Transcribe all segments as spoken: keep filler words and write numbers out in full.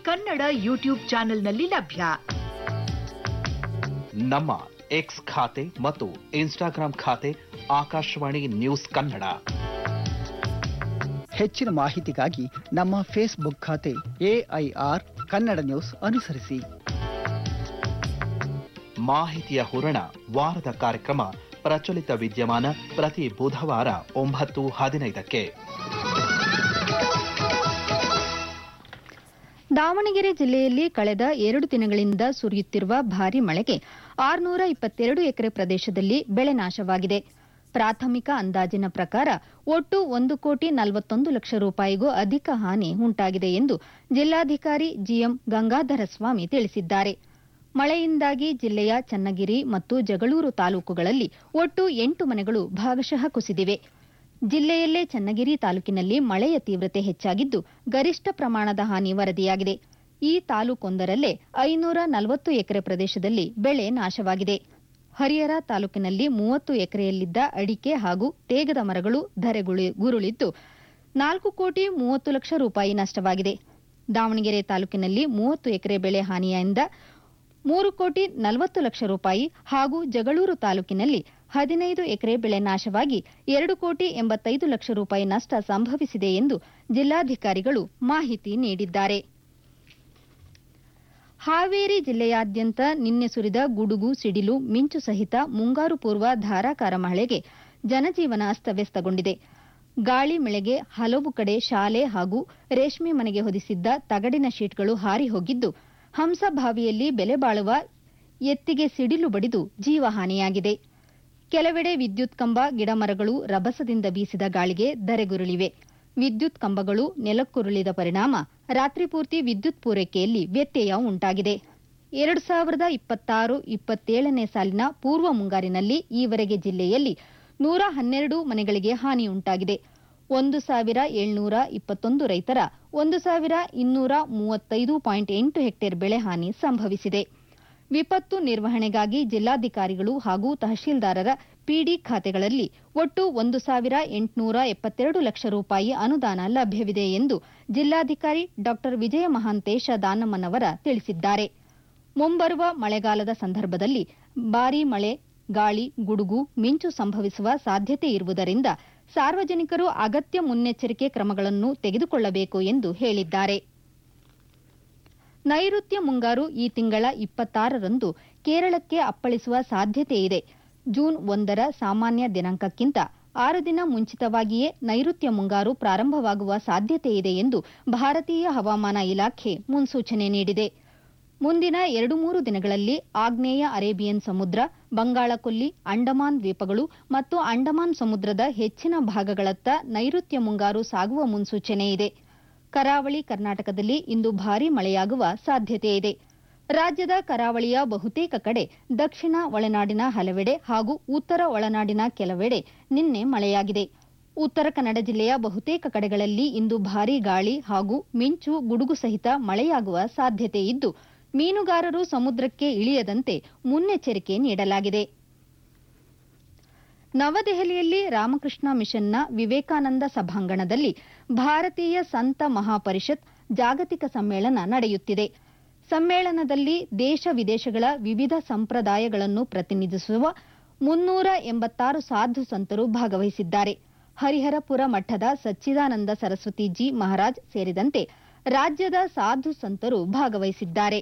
Kannada YouTube ಚಾನೆಲ್ನಲ್ಲಿ ಲಭ್ಯ. ನಮ್ಮ ಎಕ್ಸ್ ಖಾತೆ ಮತ್ತು ಇನ್ಸ್ಟಾಗ್ರಾಂ ಖಾತೆ ಆಕಾಶವಾಣಿ ನ್ಯೂಸ್ ಕನ್ನಡ. ಹೆಚ್ಚಿನ ಮಾಹಿತಿಗಾಗಿ ನಮ್ಮ ಫೇಸ್ಬುಕ್ ಖಾತೆ ಎಐಆರ್ ಕನ್ನಡ ನ್ಯೂಸ್ ಅನುಸರಿಸಿ. ಮಾಹಿತಿಯ ಹೂರಣ ವಾರದ ಕಾರ್ಯಕ್ರಮ ಪ್ರಚಲಿತ ವಿದ್ಯಮಾನ ಪ್ರತಿ ಬುಧವಾರ ಒಂಬತ್ತು ಹದಿನೈದಕ್ಕೆ. ದಾವಣಗೆರೆ ಜಿಲ್ಲೆಯಲ್ಲಿ ಕಳೆದ ಎರಡು ದಿನಗಳಿಂದ ಸುರಿಯುತ್ತಿರುವ ಭಾರೀ ಮಳೆಗೆ ಆರುನೂರ ಇಪ್ಪತ್ತೆರಡು ಎಕರೆ ಪ್ರದೇಶದಲ್ಲಿ ಬೆಳೆ ನಾಶವಾಗಿದೆ. ಪ್ರಾಥಮಿಕ ಅಂದಾಜಿನ ಪ್ರಕಾರ ಒಟ್ಟು ಒಂದು ಕೋಟಿ ನಲವತ್ತೊಂದು ಲಕ್ಷ ರೂಪಾಯಿಗೂ ಅಧಿಕ ಹಾನಿ ಉಂಟಾಗಿದೆ ಎಂದು ಜಿಲ್ಲಾಧಿಕಾರಿ ಜಿಎಂ ಗಂಗಾಧರ ಸ್ವಾಮಿ ತಿಳಿಸಿದ್ದಾರೆ. ಮಳೆಯಿಂದಾಗಿ ಜಿಲ್ಲೆಯ ಚನ್ನಗಿರಿ ಮತ್ತು ಜಗಳೂರು ತಾಲೂಕುಗಳಲ್ಲಿ ಒಟ್ಟು ಎಂಟು ಮನೆಗಳು ಭಾಗಶಃ ಕುಸಿದಿವೆ. ಜಿಲ್ಲೆಯಲ್ಲೇ ಚನ್ನಗಿರಿ ತಾಲೂಕಿನಲ್ಲಿ ಮಳೆಯ ತೀವ್ರತೆ ಹೆಚ್ಚಾಗಿದ್ದು ಗರಿಷ್ಠ ಪ್ರಮಾಣದ ಹಾನಿ ವರದಿಯಾಗಿದೆ. ಈ ತಾಲೂಕೊಂದರಲ್ಲೇ ಐನೂರ ನಲವತ್ತು ಎಕರೆ ಪ್ರದೇಶದಲ್ಲಿ ಬೆಳೆ ನಾಶವಾಗಿದೆ. ಹರಿಹರ ತಾಲೂಕಿನಲ್ಲಿ ಮೂವತ್ತು ಎಕರೆಯಲ್ಲಿದ್ದ ಅಡಿಕೆ ಹಾಗೂ ತೇಗದ ಮರಗಳು ಧರೆಗುರುಳಿದ್ದು ನಾಲ್ಕು ಕೋಟಿ ಮೂವತ್ತು ಲಕ್ಷ ರೂಪಾಯಿ ನಷ್ಟವಾಗಿದೆ. ದಾವಣಗೆರೆ ತಾಲೂಕಿನಲ್ಲಿ ಮೂವತ್ತು ಎಕರೆ ಬೆಳೆ ಹಾನಿಯಿಂದ ಮೂರು ಕೋಟಿ ನಲವತ್ತು ಲಕ್ಷ ರೂಪಾಯಿ ಹಾಗೂ ಜಗಳೂರು ತಾಲೂಕಿನಲ್ಲಿ ಹದಿನೈದು ಎಕರೆ ಬೆಳೆ ನಾಶವಾಗಿ ಎರಡು ಕೋಟಿ ಎಂಬತ್ತೈದು ಲಕ್ಷ ರೂಪಾಯಿ ನಷ್ಟ ಸಂಭವಿಸಿದೆ ಎಂದು ಜಿಲ್ಲಾಧಿಕಾರಿಗಳು ಮಾಹಿತಿ ನೀಡಿದ್ದಾರೆ. ಹಾವೇರಿ ಜಿಲ್ಲೆಯಾದ್ಯಂತ ನಿನ್ನೆ ಸುರಿದ ಗುಡುಗು, ಸಿಡಿಲು, ಮಿಂಚು ಸಹಿತ ಮುಂಗಾರು ಪೂರ್ವ ಧಾರಾಕಾರ ಮಳೆಗೆ ಜನಜೀವನ ಅಸ್ತವ್ಯಸ್ತಗೊಂಡಿದೆ. ಗಾಳಿ ಮಳೆಗೆ ಹಲವು ಕಡೆ ಶಾಲೆ ಹಾಗೂ ರೇಷ್ಮೆ ಮನೆಗೆ ಹೊದಿಸಿದ್ದ ತಗಡಿನ ಶೀಟ್ಗಳು ಹಾರಿ ಹೋಗಿದ್ದು, ಹಂಸಭಾವಿಯಲ್ಲಿ ಬೆಲೆ ಬಾಳುವ ಎತ್ತಿಗೆ ಸಿಡಿಲು ಬಡಿದು ಜೀವಹಾನಿಯಾಗಿದೆ. ಕೆಲವೆಡೆ ವಿದ್ಯುತ್ ಕಂಬ, ಗಿಡಮರಗಳು ರಭಸದಿಂದ ಬೀಸಿದ ಗಾಳಿಗೆ ಧರೆಗುರುಳಿವೆ. ವಿದ್ಯುತ್ ಕಂಬಗಳು ನೆಲಕ್ಕುರುಳಿದ ಪರಿಣಾಮ ರಾತ್ರಿ ಪೂರ್ತಿ ವಿದ್ಯುತ್ ಪೂರೈಕೆಯಲ್ಲಿ ವ್ಯತ್ಯಯ ಉಂಟಾಗಿದೆ. ಎರಡು ಸಾವಿರದ ಇಪ್ಪತ್ತಾರು ಇಪ್ಪತ್ತೇಳನೇ ಸಾಲಿನ ಪೂರ್ವ ಮುಂಗಾರಿನಲ್ಲಿ ಈವರೆಗೆ ಜಿಲ್ಲೆಯಲ್ಲಿ ನೂರ ಹನ್ನೆರಡು ಮನೆಗಳಿಗೆ ಹಾನಿಯುಂಟಾಗಿದೆ. ಒಂದು ಸಾವಿರ ಏಳ್ನೂರ ಇಪ್ಪತ್ತೊಂದು ರೈತರ ಒಂದು ಸಾವಿರ ಇನ್ನೂರ ಮೂವತ್ತೈದು ಪಾಯಿಂಟ್ ಎಂಟು ಹೆಕ್ಟೇರ್ ಬೆಳೆ ಹಾನಿ ಸಂಭವಿಸಿದೆ. ವಿಪತ್ತು ನಿರ್ವಹಣೆಗಾಗಿ ಜಿಲ್ಲಾಧಿಕಾರಿಗಳು ಹಾಗೂ ತಹಶೀಲ್ದಾರರ ಪಿಡಿ ಖಾತೆಗಳಲ್ಲಿ ಒಟ್ಟು ಒಂದು ಸಾವಿರ ಎಂಟುನೂರ ಎಪ್ಪತ್ತೆರಡು ಲಕ್ಷ ರೂಪಾಯಿ ಅನುದಾನ ಲಭ್ಯವಿದೆ ಎಂದು ಜಿಲ್ಲಾಧಿಕಾರಿ ಡಾ ವಿಜಯ ಮಹಾಂತೇಶ ದಾನಮ್ಮನವರ ತಿಳಿಸಿದ್ದಾರೆ. ಮುಂಬರುವ ಮಳೆಗಾಲದ ಸಂದರ್ಭದಲ್ಲಿ ಭಾರೀ ಮಳೆ, ಗಾಳಿ, ಗುಡುಗು, ಮಿಂಚು ಸಂಭವಿಸುವ ಸಾಧ್ಯತೆ ಇರುವುದರಿಂದ ಸಾರ್ವಜನಿಕರು ಅಗತ್ಯ ಮುನ್ನೆಚ್ಚರಿಕೆ ಕ್ರಮಗಳನ್ನು ತೆಗೆದುಕೊಳ್ಳಬೇಕು ಎಂದು ಹೇಳಿದ್ದಾರೆ. ನೈಋತ್ಯ ಮುಂಗಾರು ಈ ತಿಂಗಳ ಇಪ್ಪತ್ತಾರರಂದು ಕೇರಳಕ್ಕೆ ಅಪ್ಪಳಿಸುವ ಸಾಧ್ಯತೆ ಇದೆ. ಜೂನ್ ಒಂದರ ಸಾಮಾನ್ಯ ದಿನಾಂಕಕ್ಕಿಂತ ಆರು ದಿನ ಮುಂಚಿತವಾಗಿಯೇ ನೈಋತ್ಯ ಮುಂಗಾರು ಪ್ರಾರಂಭವಾಗುವ ಸಾಧ್ಯತೆ ಇದೆ ಎಂದು ಭಾರತೀಯ ಹವಾಮಾನ ಇಲಾಖೆ ಮುನ್ಸೂಚನೆ ನೀಡಿದೆ. ಮುಂದಿನ ಎರಡು ಮೂರು ದಿನಗಳಲ್ಲಿ ಆಗ್ನೇಯ ಅರೇಬಿಯನ್ ಸಮುದ್ರ, ಬಂಗಾಳಕೊಲ್ಲಿ, ಅಂಡಮಾನ್ ದ್ವೀಪಗಳು ಮತ್ತು ಅಂಡಮಾನ್ ಸಮುದ್ರದ ಹೆಚ್ಚಿನ ಭಾಗಗಳತ್ತ ನೈಋತ್ಯ ಮುಂಗಾರು ಸಾಗುವ ಮುನ್ಸೂಚನೆ ಇದೆ. ಕರಾವಳಿ ಕರ್ನಾಟಕದಲ್ಲಿ ಇಂದು ಭಾರೀ ಮಳೆಯಾಗುವ ಸಾಧ್ಯತೆ ಇದೆ. ರಾಜ್ಯದ ಕರಾವಳಿಯ ಬಹುತೇಕ ಕಡೆ, ದಕ್ಷಿಣ ಒಳನಾಡಿನ ಹಲವೆಡೆ ಹಾಗೂ ಉತ್ತರ ಒಳನಾಡಿನ ಕೆಲವೆಡೆ ನಿನ್ನೆ ಮಳೆಯಾಗಿದೆ. ಉತ್ತರ ಕನ್ನಡ ಜಿಲ್ಲೆಯ ಬಹುತೇಕ ಕಡೆಗಳಲ್ಲಿ ಇಂದು ಭಾರೀ ಗಾಳಿ ಹಾಗೂ ಮಿಂಚು, ಗುಡುಗು ಸಹಿತ ಮಳೆಯಾಗುವ ಸಾಧ್ಯತೆ ಇದ್ದು, ಮೀನುಗಾರರು ಸಮುದ್ರಕ್ಕೆ ಇಳಿಯದಂತೆ ಮುನ್ನೆಚ್ಚರಿಕೆ ನೀಡಲಾಗಿದೆ. ನವದೆಹಲಿಯಲ್ಲಿ ರಾಮಕೃಷ್ಣ ಮಿಷನ್ನ ವಿವೇಕಾನಂದ ಸಭಾಂಗಣದಲ್ಲಿ ಭಾರತೀಯ ಸಂತ ಮಹಾಪರಿಷತ್ ಜಾಗತಿಕ ಸಮ್ಮೇಳನ ನಡೆಯುತ್ತಿದೆ. ಸಮ್ಮೇಳನದಲ್ಲಿ ದೇಶ ವಿದೇಶಗಳ ವಿವಿಧ ಸಂಪ್ರದಾಯಗಳನ್ನು ಪ್ರತಿನಿಧಿಸುವ ಮುನ್ನೂರ ಎಂಬತ್ತಾರು ಸಾಧು ಸಂತರು ಭಾಗವಹಿಸಿದ್ದಾರೆ. ಹರಿಹರಪುರ ಮಠದ ಸಚ್ಚಿದಾನಂದ ಸರಸ್ವತಿ ಜಿ ಮಹಾರಾಜ್ ಸೇರಿದಂತೆ ರಾಜ್ಯದ ಸಾಧು ಸಂತರು ಭಾಗವಹಿಸಿದ್ದಾರೆ.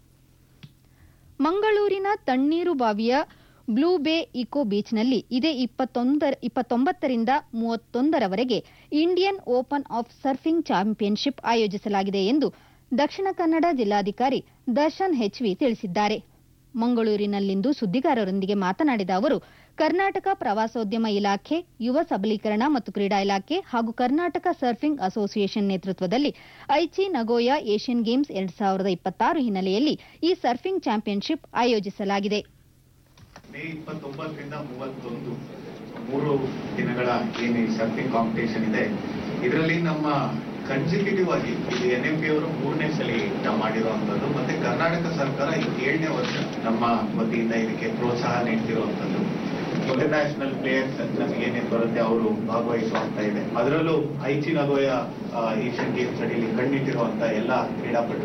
ಮಂಗಳೂರಿನ ತಣ್ಣೀರುಬಾವಿಯ ಬ್ಲೂ ಬೇ ಇಕೋ ಬೀಚ್ನಲ್ಲಿ ಇದೇ ಇಪ್ಪತ್ತೊಂಬತ್ತರಿಂದ ಮೂವತ್ತೊಂದರವರೆಗೆ Indian open of surfing championship ಆಯೋಜಿಸಲಾಗಿದೆ ಎಂದು ದಕ್ಷಿಣ ಕನ್ನಡ ಜಿಲ್ಲಾಧಿಕಾರಿ ದರ್ಶನ್ ಹೆಚ್ವಿ ತಿಳಿಸಿದ್ದಾರೆ. ಮಂಗಳೂರಿನಲ್ಲಿಂದು ಸುದ್ದಿಗಾರರೊಂದಿಗೆ ಮಾತನಾಡಿದ ಅವರು, ಕರ್ನಾಟಕ ಪ್ರವಾಸೋದ್ಯಮ ಇಲಾಖೆ, ಯುವ ಸಬಲೀಕರಣ ಮತ್ತು ಕ್ರೀಡಾ ಇಲಾಖೆ ಹಾಗೂ ಕರ್ನಾಟಕ ಸರ್ಫಿಂಗ್ ಅಸೋಸಿಯೇಷನ್ ನೇತೃತ್ವದಲ್ಲಿ ಐಚಿ ನಗೋಯಾ ಏಷ್ಯನ್ ಗೇಮ್ಸ್ ಎರಡ್ ಸಾವಿರದ ಇಪ್ಪತ್ತಾರು ಹಿನ್ನೆಲೆಯಲ್ಲಿ ಈ ಸರ್ಫಿಂಗ್ ಚಾಂಪಿಯನ್ಶಿಪ್ ಆಯೋಜಿಸಲಾಗಿದೆ. ಮೇ ಇಪ್ಪತ್ತೊಂಬತ್ತರಿಂದ ಮೂವತ್ತೊಂದು ಮೂರು ದಿನಗಳ ಏನು ಸರ್ಫಿಂಗ್ ಕಾಂಪಿಟೇಷನ್ ಇದೆ, ಇದರಲ್ಲಿ ನಮ್ಮ ಕನ್ಸಿಕ್ಯೂಟಿವ್ ಆಗಿ ಇದು ಎನ್ ಎಂ ಪಿ ಅವರು ಮೂರನೇ ಸಲ ನಾವು ಮಾಡಿರುವಂತದ್ದು, ಮತ್ತೆ ಕರ್ನಾಟಕ ಸರ್ಕಾರ ಇದು ಏಳನೇ ವರ್ಷ ನಮ್ಮ ವತಿಯಿಂದ ಇದಕ್ಕೆ ಪ್ರೋತ್ಸಾಹ ನೀಡ್ತಿರುವಂತದ್ದು. ಇಂಟರ್ನ್ಯಾಷನಲ್ ಪ್ಲೇಯರ್ಸ್ ನಮಗೆ ಏನೇನು ಬರುತ್ತೆ ಅವರು ಭಾಗವಹಿಸುವಂತ ಇದೆ. ಅದರಲ್ಲೂ ಐಚಿ ನಗೋಯಾ ಏಷ್ಯನ್ ಗೇಮ್ಸ್ ಅಡಿಯಲ್ಲಿ ಕಣ್ಣಿಟ್ಟಿರುವಂತ ಎಲ್ಲ ಕ್ರೀಡಾಪಟುಗಳು